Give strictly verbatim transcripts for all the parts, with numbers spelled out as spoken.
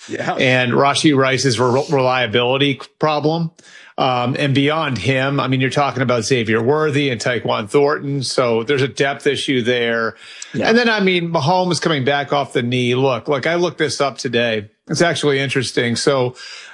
Yeah. and Rashee Rice's re- reliability problem. Um, and beyond him, I mean, you're talking about Xavier Worthy and Tyquan Thornton. So there's a depth issue there. Yeah. And then, I mean, Mahomes coming back off the knee. Look, look, I looked this up today. It's actually interesting. So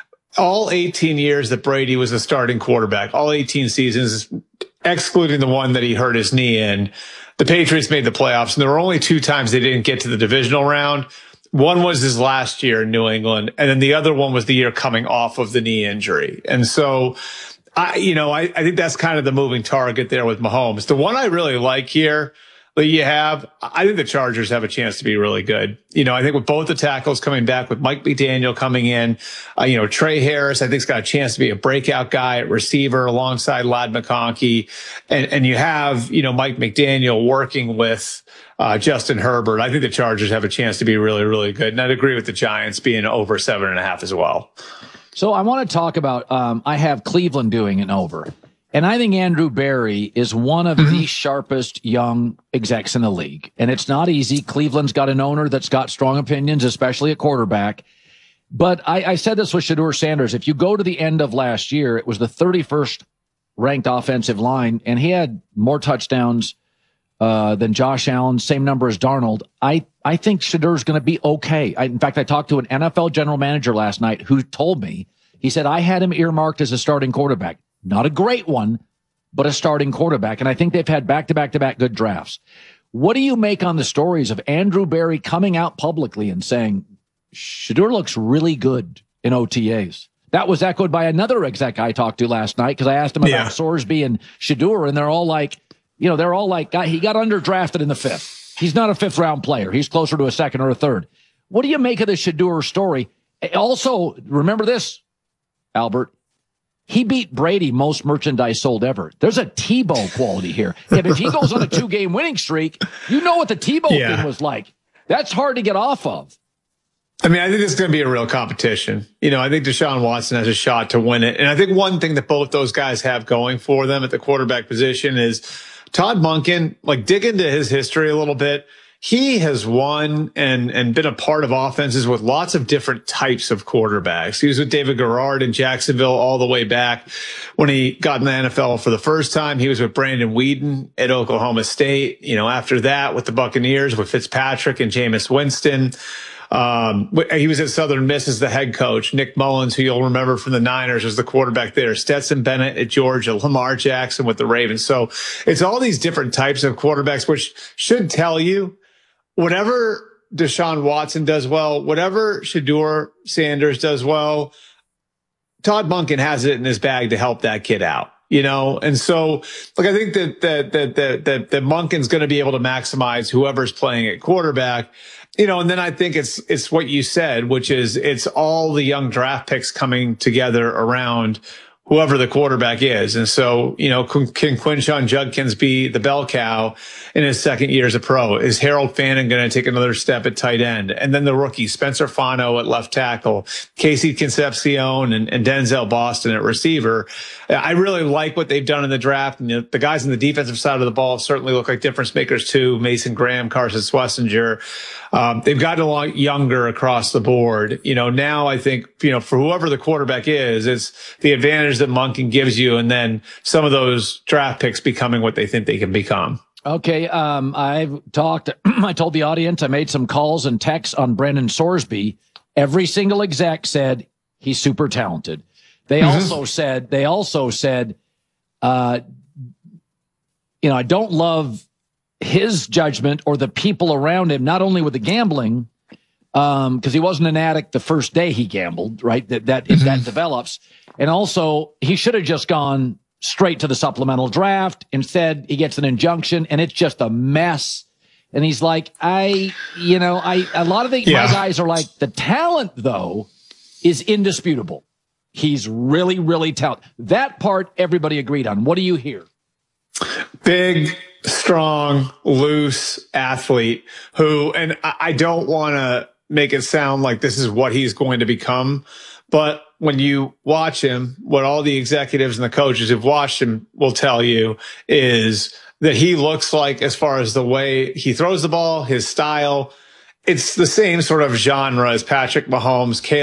all eighteen years that Brady was a starting quarterback, all eighteen seasons, excluding the one that he hurt his knee in, the Patriots made the playoffs. And there were only two times they didn't get to the divisional round. One was his last year in New England, and then the other one was the year coming off of the knee injury. And so, I, you know, I, I think that's kind of the moving target there with Mahomes. The one I really like here that you have, I think the Chargers have a chance to be really good. You know, I think with both the tackles coming back, with Mike McDaniel coming in, uh, you know, Trey Harris, I think has got a chance to be a breakout guy at receiver alongside Ladd McConkey. And, and you have, you know, Mike McDaniel working with Uh, Justin Herbert. I think the Chargers have a chance to be really, really good. And I'd agree with the Giants being over seven and a half as well. So I want to talk about, um, I have Cleveland doing an over. And I think Andrew Berry is one of mm-hmm. the sharpest young execs in the league. And it's not easy. Cleveland's got an owner that's got strong opinions, especially at quarterback. But I, I said this with Shedeur Sanders. If you go to the end of last year, it was the thirty-first ranked offensive line, and he had more touchdowns Uh, than Josh Allen, same number as Darnold. I, I think Shedeur's going to be okay. I, in fact, I talked to an N F L general manager last night who told me, he said, I had him earmarked as a starting quarterback. Not a great one, but a starting quarterback. And I think they've had back-to-back-to-back good drafts. What do you make on the stories of Andrew Berry coming out publicly and saying, Shedeur looks really good in O T As? That was echoed by another exec I talked to last night because I asked him about yeah. Sorsby and Shedeur, and they're all like, You know, they're all like, he got underdrafted in the fifth. He's not a fifth round player. He's closer to a second or a third. What do you make of the Shedeur story? Also, remember this, Albert. He beat Brady most merchandise sold ever. There's a Tebow quality here. And if he goes on a two game winning streak, you know what the Tebow yeah. thing was like. That's hard to get off of. I mean, I think this is going to be a real competition. You know, I think Deshaun Watson has a shot to win it. And I think one thing that both those guys have going for them at the quarterback position is Todd Monken, like dig into his history a little bit. He has won and, and been a part of offenses with lots of different types of quarterbacks. He was with David Garrard in Jacksonville all the way back when he got in the N F L for the first time. He was with Brandon Weeden at Oklahoma State. You know, after that with the Buccaneers with Fitzpatrick and Jameis Winston. Um, he was at Southern Miss as the head coach. Nick Mullins, who you'll remember from the Niners, was the quarterback there. Stetson Bennett at Georgia. Lamar Jackson with the Ravens. So it's all these different types of quarterbacks, which should tell you whatever Deshaun Watson does well, whatever Shedeur Sanders does well, Todd Monken has it in his bag to help that kid out. You know, and so, like, I think that, that, that, that, that, that Monken's going to be able to maximize whoever's playing at quarterback. You know, and then I think it's, it's what you said, which is it's all the young draft picks coming together around whoever the quarterback is. And so, you know, can, can Quinshon Judkins be the bell cow in his second year as a pro? Is Harold Fannin going to take another step at tight end? And then the rookie, Spencer Fano at left tackle, Casey Concepcion and, and Denzel Boston at receiver. I really like what they've done in the draft. And you know, the guys on the defensive side of the ball certainly look like difference makers too. Mason Graham, Carson Schlesinger. Um, they've gotten a lot younger across the board. You know, now I think, you know, for whoever the quarterback is, it's the advantage that Monken gives you, and then some of those draft picks becoming what they think they can become. Okay, um, I've talked, I told the audience, I made some calls and texts on Brendan Sorsby. Every single exec said he's super talented. They mm-hmm. also said, they also said, uh, you know, I don't love his judgment or the people around him, not only with the gambling, um, because he wasn't an addict the first day he gambled, right? That, that, mm-hmm. that develops. And also, he should have just gone straight to the supplemental draft. Instead, he gets an injunction, and it's just a mess. And he's like, I, you know, I, a lot of the, yeah. my guys are like, the talent, though, is indisputable. He's really, really talented. That part, everybody agreed on. What do you hear? Big, strong, loose athlete who, and I don't want to make it sound like this is what he's going to become, but when you watch him, what all the executives and the coaches who've watched him will tell you is that he looks like, as far as the way he throws the ball, his style, it's the same sort of genre as Patrick Mahomes,